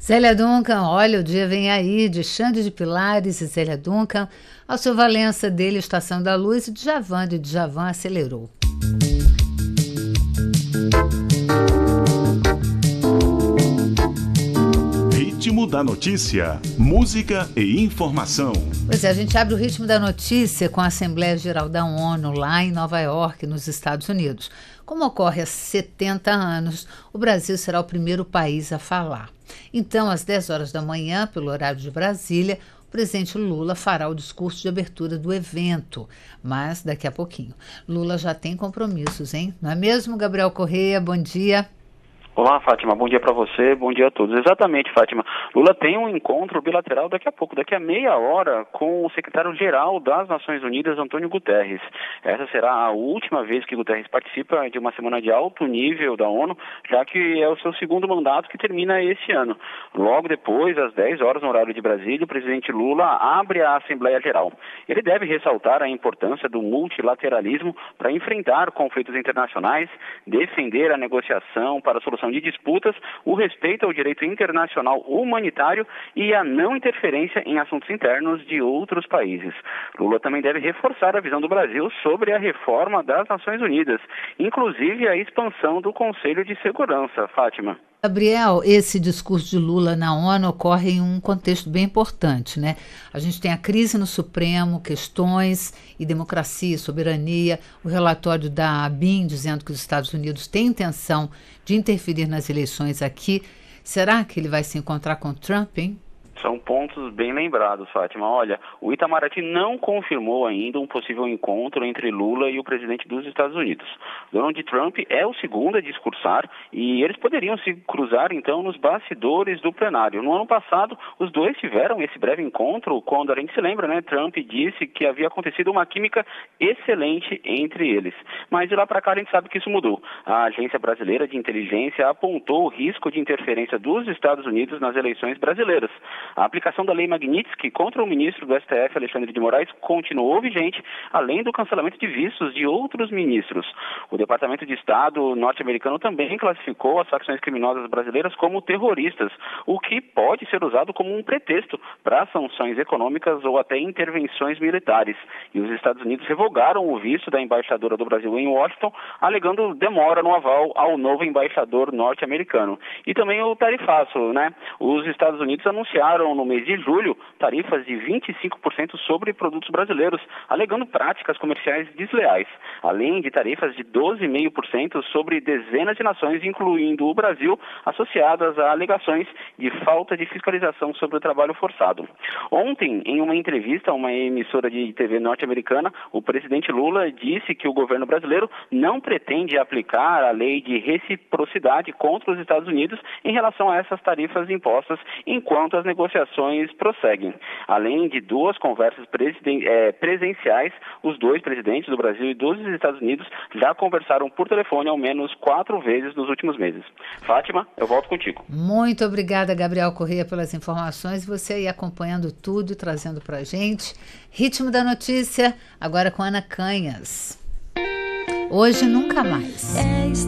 Zélia Duncan, olha, o dia vem aí de Xande de Pilares e Zélia Duncan, Alceu Valença dele, Estação da Luz, e Djavan de Djavan Acelerou. Ritmo da notícia, música e informação. Pois é, a gente abre o Ritmo da Notícia com a Assembleia Geral da ONU lá em Nova York, nos Estados Unidos. Como ocorre há 70 anos, o Brasil será o primeiro país a falar. Então, às 10 horas da manhã, pelo horário de Brasília, o presidente Lula fará o discurso de abertura do evento. Mas daqui a pouquinho. Lula já tem compromissos, hein? Não é mesmo, Gabriel Correia? Bom dia. Olá, Fátima, bom dia para você, bom dia a todos. Exatamente, Fátima. Lula tem um encontro bilateral daqui a pouco, daqui a meia hora, com o secretário-geral das Nações Unidas, Antônio Guterres. Essa será a última vez que Guterres participa de uma semana de alto nível da ONU, já que é o seu segundo mandato que termina esse ano. Logo depois, às 10 horas, no horário de Brasília, o presidente Lula abre a Assembleia Geral. Ele deve ressaltar a importância do multilateralismo para enfrentar conflitos internacionais, defender a negociação para a solução de disputas, o respeito ao direito internacional humanitário e a não interferência em assuntos internos de outros países. Lula também deve reforçar a visão do Brasil sobre a reforma das Nações Unidas, inclusive a expansão do Conselho de Segurança. Fátima. Gabriel, esse discurso de Lula na ONU ocorre em um contexto bem importante, né? A gente tem a crise no Supremo, questões e democracia, soberania, o relatório da ABIN dizendo que os Estados Unidos têm intenção de interferir nas eleições aqui. Será que ele vai se encontrar com Trump, hein? São pontos bem lembrados, Fátima. Olha, o Itamaraty não confirmou ainda um possível encontro entre Lula e o presidente dos Estados Unidos. Donald Trump é o segundo a discursar e eles poderiam se cruzar, então, nos bastidores do plenário. No ano passado, os dois tiveram esse breve encontro quando, a gente se lembra, né? Trump disse que havia acontecido uma química excelente entre eles. Mas de lá para cá a gente sabe que isso mudou. A Agência Brasileira de Inteligência apontou o risco de interferência dos Estados Unidos nas eleições brasileiras. A aplicação da Lei Magnitsky contra o ministro do STF, Alexandre de Moraes, continuou vigente, além do cancelamento de vistos de outros ministros. O Departamento de Estado norte-americano também classificou as facções criminosas brasileiras como terroristas, o que pode ser usado como um pretexto para sanções econômicas ou até intervenções militares. E os Estados Unidos revogaram o visto da embaixadora do Brasil em Washington, alegando demora no aval ao novo embaixador norte-americano. E também o tarifaço, né? Os Estados Unidos anunciaram no mês de julho tarifas de 25% sobre produtos brasileiros, alegando práticas comerciais desleais, além de tarifas de 12,5% sobre dezenas de nações, incluindo o Brasil, associadas a alegações de falta de fiscalização sobre o trabalho forçado. Ontem, em uma entrevista a uma emissora de TV norte-americana, o presidente Lula disse que o governo brasileiro não pretende aplicar a lei de reciprocidade contra os Estados Unidos em relação a essas tarifas impostas, enquanto as negociações prosseguem. Além de duas conversas presenciais, os dois presidentes do Brasil e dos Estados Unidos já conversaram por telefone ao menos 4 vezes nos últimos meses. Fátima, eu volto contigo. Muito obrigada, Gabriel Correia, pelas informações. Você aí acompanhando tudo e trazendo pra gente. Ritmo da Notícia, agora com Ana Canhas. Hoje, nunca mais.